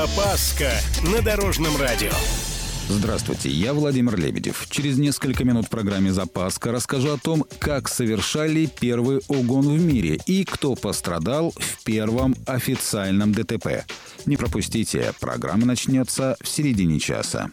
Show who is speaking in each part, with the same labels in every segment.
Speaker 1: Запаска на Дорожном радио.
Speaker 2: Здравствуйте, я Владимир Лебедев. Через несколько минут в программе «Запаска» расскажу о том, как совершали первый угон в мире и кто пострадал в первом официальном ДТП. Не пропустите, программа начнется в середине часа.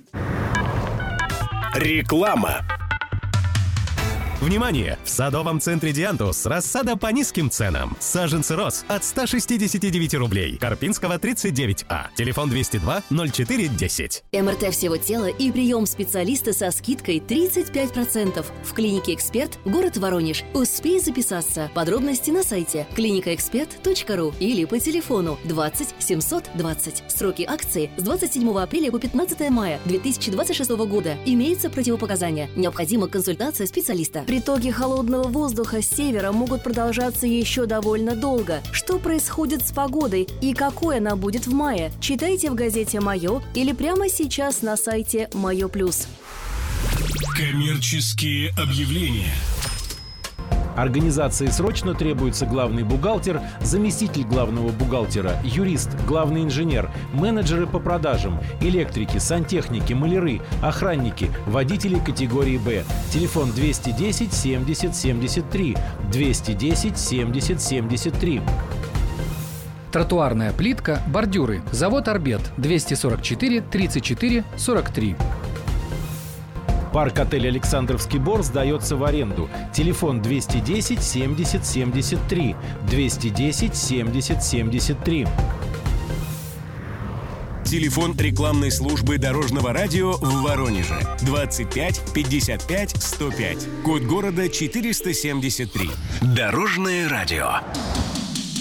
Speaker 1: Реклама.
Speaker 3: Внимание! В садовом центре «Диантус» рассада по низким ценам. Саженцы роз от 169 рублей. Карпинского 39А. Телефон 202-04-10.
Speaker 4: МРТ всего тела и прием специалиста со скидкой 35%. В клинике «Эксперт», город Воронеж. Успей записаться. Подробности на сайте clinicaexpert.ru или по телефону 20 720. Сроки акции с 27 апреля по 15 мая 2026 года. Имеются противопоказания. Необходима консультация специалиста. Притоки холодного воздуха с севера могут продолжаться еще довольно долго. Что происходит с погодой и какой она будет в мае? Читайте в газете «Майо» или прямо сейчас на сайте «Майо Плюс».
Speaker 1: Коммерческие объявления.
Speaker 5: Организации срочно требуется главный бухгалтер, заместитель главного бухгалтера, юрист, главный инженер, менеджеры по продажам, электрики, сантехники, маляры, охранники, водители категории «Б». Телефон 210 70 73, 210 70 73.
Speaker 6: Тротуарная плитка, бордюры. Завод «Орбет», 244 34 43.
Speaker 5: Парк-отель «Александровский Бор» сдается в аренду. Телефон 210 70 73, 210 70 73.
Speaker 1: Телефон рекламной службы Дорожного радио в Воронеже 25 55 105. Код города 473. Дорожное радио.